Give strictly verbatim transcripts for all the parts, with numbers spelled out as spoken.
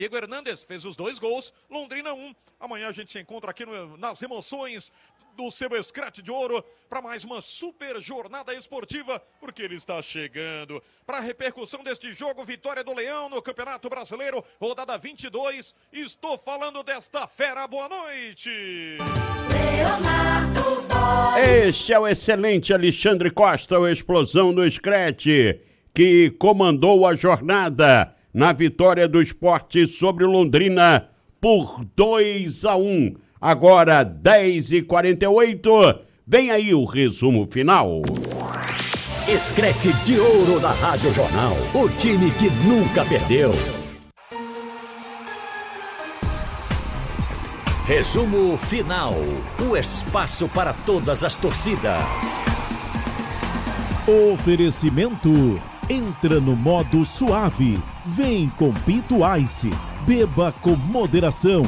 Diego Hernandes fez os dois gols, Londrina um. Amanhã a gente se encontra aqui no, nas emoções do seu Escrete de Ouro para mais uma super jornada esportiva, porque ele está chegando para a repercussão deste jogo, vitória do Leão no Campeonato Brasileiro, rodada vinte e dois. Estou falando desta fera. Boa noite. Leonardo Boris. Este é o excelente Alexandre Costa, o explosão do Escrete, que comandou a jornada na vitória do Sport sobre o Londrina por dois a um. Agora dez e quarenta e oito, vem aí o resumo final. Escrete de Ouro da Rádio Jornal, o time que nunca perdeu. Resumo final, o espaço para todas as torcidas. Oferecimento, entra no modo suave, vem com Pinto Ice, beba com moderação.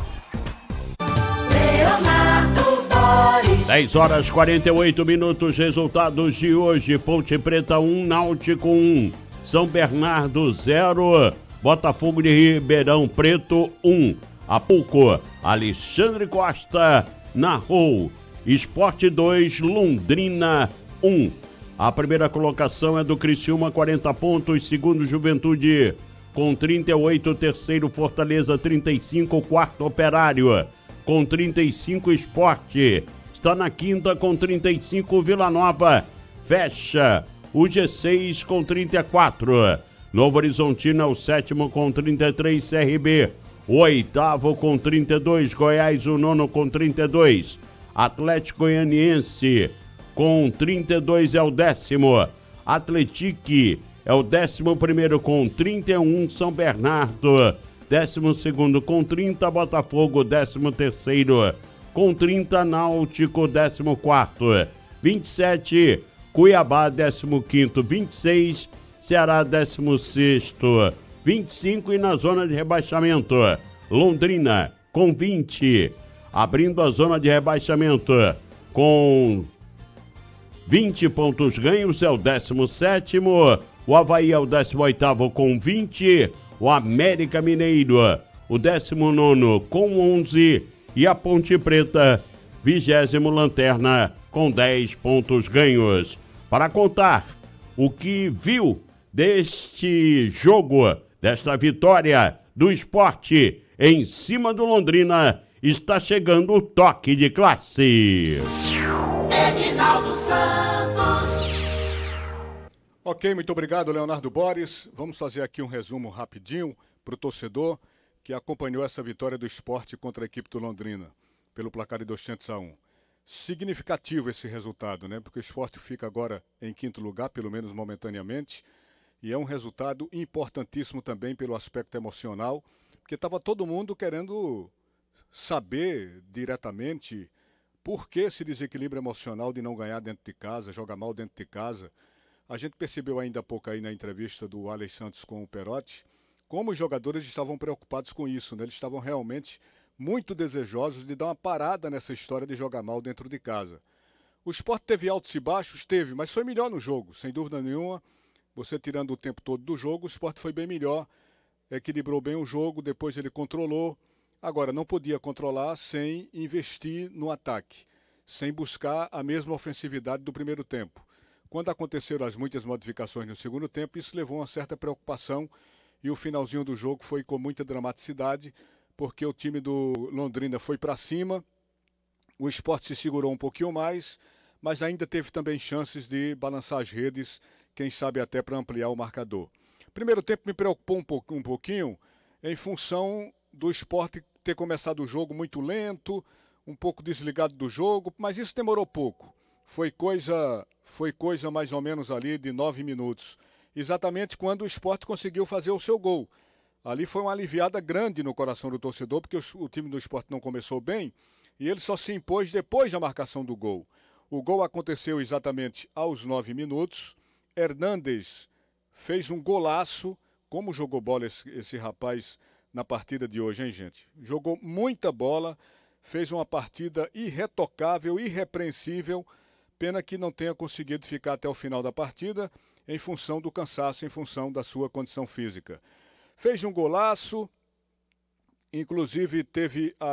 dez horas e quarenta e oito minutos, resultados de hoje: Ponte Preta um, Náutico um, São Bernardo zero, Botafogo de Ribeirão Preto um. Há pouco, Alexandre Costa narrou Sport dois, Londrina um. A primeira colocação é do Criciúma, quarenta pontos, segundo Juventude com trinta e oito, terceiro Fortaleza trinta e cinco, quarto Operário com trinta e cinco, Sport está na quinta com trinta e cinco, Vila Nova fecha o G seis com trinta e quatro, Novo Horizontino é o sétimo com trinta e três, C R B o oitavo com trinta e dois, Goiás o nono com trinta e dois, Atlético Goianiense com trinta e dois é o décimo, Atletique é o décimo primeiro com trinta e um, São Bernardo décimo segundo com trinta, Botafogo décimo terceiro com trinta, Náutico décimo quarto, vinte e sete, Cuiabá décimo quinto, vinte e seis, Ceará décimo sexto, vinte e cinco e na zona de rebaixamento, Londrina com vinte, abrindo a zona de rebaixamento com vinte pontos ganhos, é o décimo sétimo, o Avaí é o décimo oitavo com vinte, o América Mineiro o décimo nono com onze e a Ponte Preta, vigésimo lanterna com dez pontos ganhos. Para contar o que viu deste jogo, desta vitória do Sport em cima do Londrina, está chegando o toque de classe. Edinaldo Santos. Ok, muito obrigado, Leonardo Boris. Vamos fazer aqui um resumo rapidinho para o torcedor que acompanhou essa vitória do Sport contra a equipe do Londrina, pelo placar de duzentos a um. Significativo esse resultado, né? Porque o Sport fica agora em quinto lugar, pelo menos momentaneamente, e é um resultado importantíssimo também pelo aspecto emocional, porque estava todo mundo querendo saber diretamente por que esse desequilíbrio emocional de não ganhar dentro de casa, jogar mal dentro de casa. A gente percebeu ainda há pouco aí na entrevista do Alex Santos com o Perotti, como os jogadores estavam preocupados com isso, né? Eles estavam realmente muito desejosos de dar uma parada nessa história de jogar mal dentro de casa. O Sport teve altos e baixos? Teve, mas foi melhor no jogo, sem dúvida nenhuma. Você tirando o tempo todo do jogo, o Sport foi bem melhor, equilibrou bem o jogo, depois ele controlou. Agora, não podia controlar sem investir no ataque, sem buscar a mesma ofensividade do primeiro tempo. Quando aconteceram as muitas modificações no segundo tempo, isso levou a uma certa preocupação e o finalzinho do jogo foi com muita dramaticidade, porque o time do Londrina foi para cima, o Sport se segurou um pouquinho mais, mas ainda teve também chances de balançar as redes, quem sabe até para ampliar o marcador. Primeiro tempo me preocupou um, pouco, um pouquinho em função do Sport ter começado o jogo muito lento, um pouco desligado do jogo, mas isso demorou pouco. Foi coisa, foi coisa mais ou menos ali de nove minutos. Exatamente quando o Sport conseguiu fazer o seu gol. Ali foi uma aliviada grande no coração do torcedor, porque o, o time do Sport não começou bem e ele só se impôs depois da marcação do gol. O gol aconteceu exatamente aos nove minutos. Hernandes fez um golaço. Como jogou bola esse, esse rapaz na partida de hoje, hein, gente? Jogou muita bola, fez uma partida irretocável, irrepreensível. Pena que não tenha conseguido ficar até o final da partida, em função do cansaço, em função da sua condição física. Fez um golaço, Inclusive, teve a